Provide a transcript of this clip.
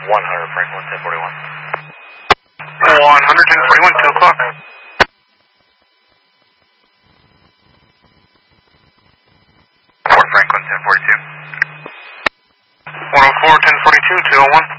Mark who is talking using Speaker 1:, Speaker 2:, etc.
Speaker 1: 100 Franklin, 1041.
Speaker 2: 141, 2 o'clock. Fort Franklin, 1042. 104, 1042, 201.